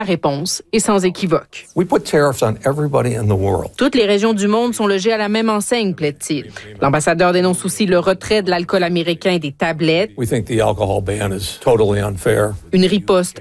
La réponse est sans équivoque. We put tariffs on everybody in the world. Toutes les régions du monde sont logées à la même enseigne, plaide-t-il. L'ambassadeur dénonce aussi le retrait de l'alcool américain des tablettes. We think the alcohol ban is totally unfair. Une riposte